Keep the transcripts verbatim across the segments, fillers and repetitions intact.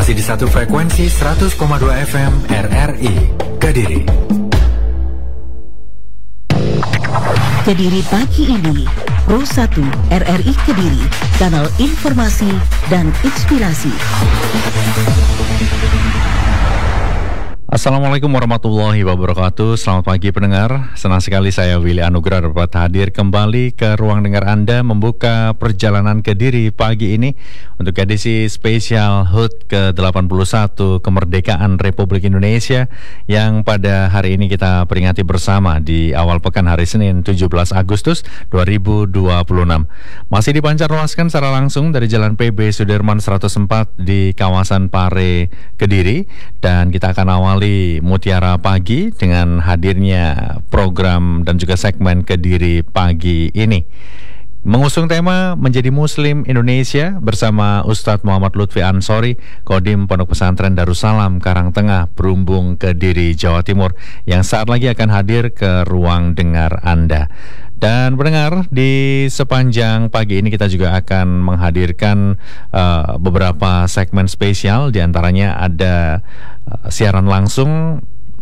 Masih di satu frekuensi seratus koma dua F M R R I Kediri. Kediri pagi ini, Pro satu R R I Kediri, kanal informasi dan inspirasi. Assalamualaikum warahmatullahi wabarakatuh. Selamat pagi pendengar. Senang sekali saya Willy Anugrah dapat hadir kembali ke ruang dengar Anda, membuka perjalanan Kediri pagi ini untuk edisi spesial H U T ke delapan puluh satu kemerdekaan Republik Indonesia yang pada hari ini kita peringati bersama di awal pekan hari Senin tujuh belas Agustus dua ribu dua puluh enam. Masih dipancarluaskan secara langsung dari Jalan P B Sudirman seratus empat di kawasan Pare, Kediri, dan kita akan awali Mutiara Pagi dengan hadirnya program dan juga segmen Kediri pagi ini. Mengusung tema Menjadi Muslim Indonesia bersama Ustadz Muhammad Lutfi Ansori, Kodim Pondok Pesantren Darussalam Karangtengah, Berumbung, Kediri, Jawa Timur, yang saat lagi akan hadir ke ruang dengar Anda. Dan pendengar, di sepanjang pagi ini kita juga akan menghadirkan uh, beberapa segmen spesial. Di antaranya ada uh, siaran langsung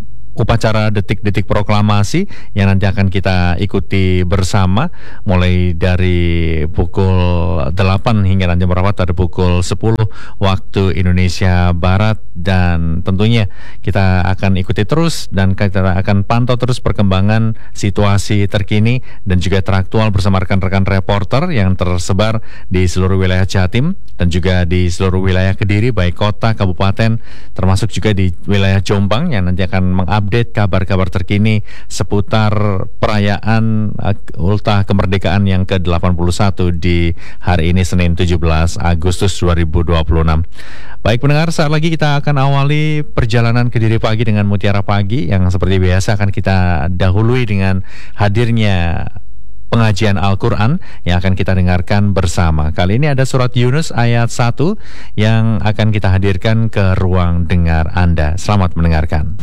upacara detik-detik proklamasi yang nanti akan kita ikuti bersama mulai dari pukul delapan hingga nanti merapat pada pukul sepuluh waktu Indonesia Barat, dan tentunya kita akan ikuti terus dan kita akan pantau terus perkembangan situasi terkini dan juga teraktual bersama rekan-rekan reporter yang tersebar di seluruh wilayah Jatim dan juga di seluruh wilayah Kediri, baik kota, kabupaten, termasuk juga di wilayah Jombang yang nanti akan mengupdate update kabar-kabar terkini seputar perayaan uh, Ultah Kemerdekaan yang ke delapan puluh satu di hari ini Senin tujuh belas Agustus dua ribu dua puluh enam. Baik pendengar, saat lagi kita akan awali perjalanan Kediri pagi dengan Mutiara Pagi yang seperti biasa akan kita dahului dengan hadirnya pengajian Al-Quran yang akan kita dengarkan bersama. Kali ini ada surat Yunus ayat satu yang akan kita hadirkan ke ruang dengar Anda. Selamat mendengarkan.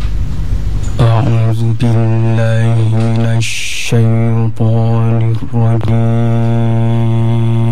أعوذ بالله من الشيطان الرجيم